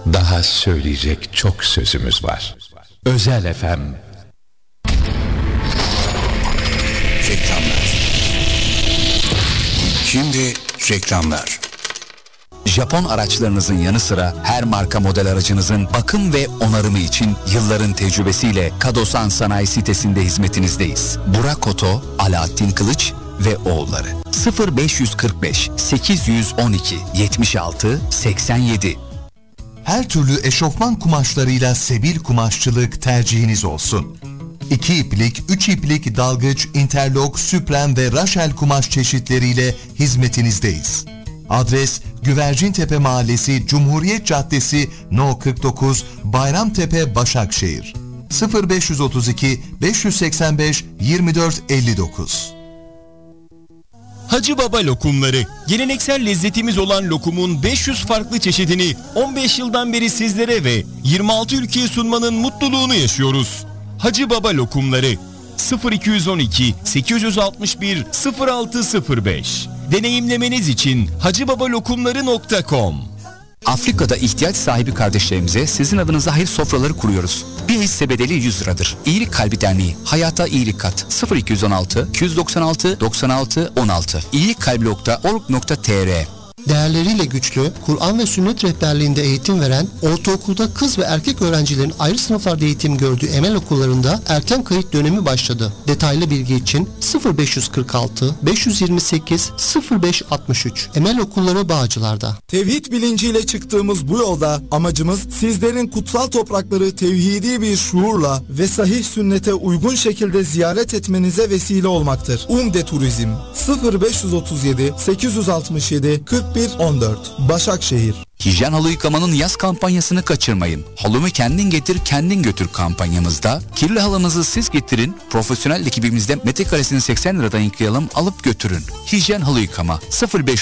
Daha söyleyecek çok sözümüz var. Özel FM. Reklamlar. Şimdi reklamlar. Japon araçlarınızın yanı sıra her marka model aracınızın bakım ve onarımı için yılların tecrübesiyle Kadosan Sanayi sitesinde hizmetinizdeyiz. Burak Oto, Alaaddin Kılıç ve oğulları. 0545 812 76 87. Her türlü eşofman kumaşlarıyla Sebil Kumaşçılık tercihiniz olsun. 2 iplik, 3 iplik dalgıç, interlok, süpren ve raşel kumaş çeşitleriyle hizmetinizdeyiz. Adres Güvercintepe Mahallesi, Cumhuriyet Caddesi, No 49, Bayramtepe, Başakşehir. 0532 585 24 59. Hacı Baba lokumları. Geleneksel lezzetimiz olan lokumun 500 farklı çeşidini 15 yıldan beri sizlere ve 26 ülkeye sunmanın mutluluğunu yaşıyoruz. Hacı Baba lokumları 0212 861 0605. Deneyimlemeniz için hacıbabalokumları.com. Afrika'da ihtiyaç sahibi kardeşlerimize sizin adınıza hayır sofraları kuruyoruz. Bir hisse bedeli 100 liradır. İyilik Kalbi Derneği, Hayata İyilik Kat. 0216 296 96 16. iyilikkalbi.org.tr. Değerleriyle güçlü, Kur'an ve sünnet rehberliğinde eğitim veren, ortaokulda kız ve erkek öğrencilerin ayrı sınıflarda eğitim gördüğü Emel okullarında erken kayıt dönemi başladı. Detaylı bilgi için 0546 528 0563. Emel Okulları Bağcılar'da. Tevhid bilinciyle çıktığımız bu yolda amacımız sizlerin kutsal toprakları tevhidi bir şuurla ve sahih sünnete uygun şekilde ziyaret etmenize vesile olmaktır. Umde Turizm 0537 867 41 14 Başakşehir. Hijyen halı yıkamanın yaz kampanyasını kaçırmayın. Halımı kendin getir, kendin götür kampanyamızda kirli halımızı siz getirin, profesyonel ekibimizde metrekaresini 80 liradan yıkayalım, alıp götürün. Hijyen halı yıkama 05